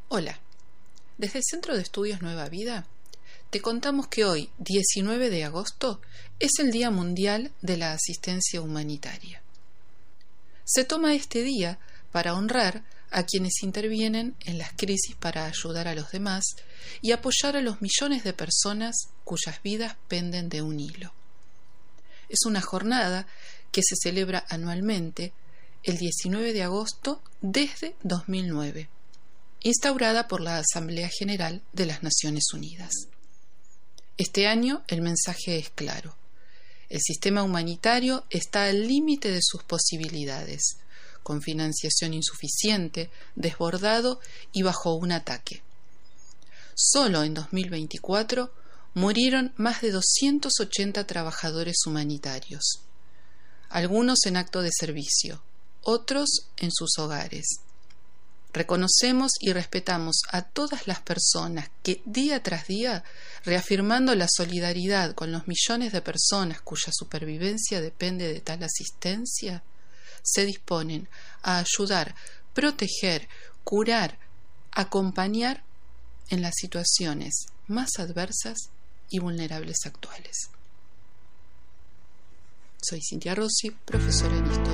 Hola, desde el Centro de Estudios Nueva Vida te contamos que hoy, 19 de agosto, es el Día Mundial de la Asistencia Humanitaria. Se toma este día para honrar a quienes intervienen en las crisis para ayudar a los demás y apoyar a los millones de personas cuyas vidas penden de un hilo. Es una jornada que se celebra anualmente el 19 de agosto desde 2009. Instaurada por la Asamblea General de las Naciones Unidas. Este año el mensaje es claro. El sistema humanitario está al límite de sus posibilidades, con financiación insuficiente, desbordado y bajo un ataque. Solo en 2024 murieron más de 280 trabajadores humanitarios, algunos en acto de servicio, otros en sus hogares. Reconocemos y respetamos a todas las personas que día tras día, reafirmando la solidaridad con los millones de personas cuya supervivencia depende de tal asistencia, se disponen a ayudar, proteger, curar, acompañar en las situaciones más adversas y vulnerables actuales. Soy Cintia Rossi, profesora en Historia.